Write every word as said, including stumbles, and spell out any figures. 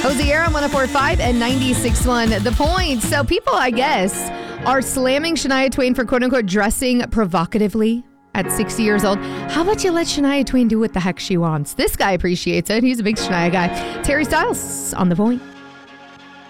Hozier on one oh four point five and ninety-six point one The Point. So people, I guess, are slamming Shania Twain for quote-unquote dressing provocatively at sixty years old. How about you let Shania Twain do what the heck she wants? This guy appreciates it. He's a big Shania guy. Terry Styles on The Point.